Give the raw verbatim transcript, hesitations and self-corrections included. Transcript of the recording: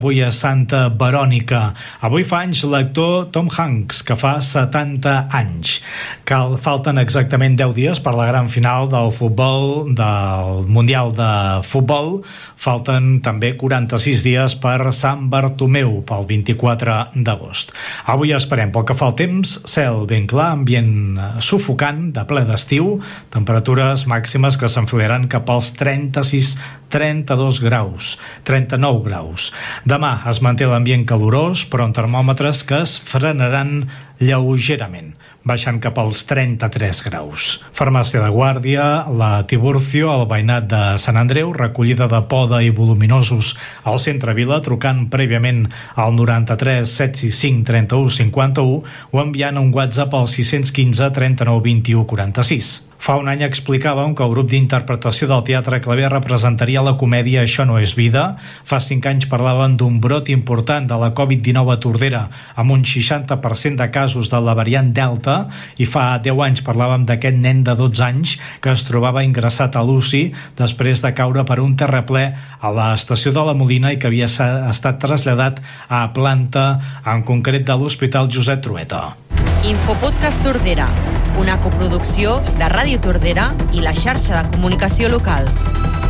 Avui a Santa Verònica. Avui fa anys l'actor Tom Hanks, que fa setanta anys. Cal, falten exactament deu dies per la gran final del futbol, del Mundial de Futbol. Falten també quaranta-sis dies per Sant Bartomeu, pel vint-i-quatre d'agost. Avui esperem, pel que fa al temps, cel ben clar, ambient sufocant, de ple d'estiu, temperatures màximes que s'enfilaran cap als trenta-sis trenta-dos graus, trenta-nou graus. Demà es manté l'ambient calorós, però amb termòmetres que es frenaran lleugerament, baixant cap als trenta-tres graus. Farmàcia de Guàrdia, la Tiburcio, al veïnat de Sant Andreu, recollida de poda i voluminosos al centre Vila, trucant prèviament al noranta-tres set sis cinc trenta-u cinquanta-u o enviant un WhatsApp al sis quinze trenta-nou vint-i-u quaranta-sis. Fa un any explicàvem que el grup d'interpretació del Teatre Claver representaria la comèdia Això no és vida. Fa cinc anys parlaven d'un brot important de la covid dinou a Tordera, amb un seixanta per cent de casos de la variant Delta, i fa deu anys parlàvem d'aquest nen de dotze anys que es trobava ingressat a l'U C I després de caure per un terraplè a l'estació de la Molina i que havia estat traslladat a planta, en concret de l'Hospital Josep Trueta. Infopodcast Tordera, una coproducció de Ràdio Tordera i la xarxa de comunicació local.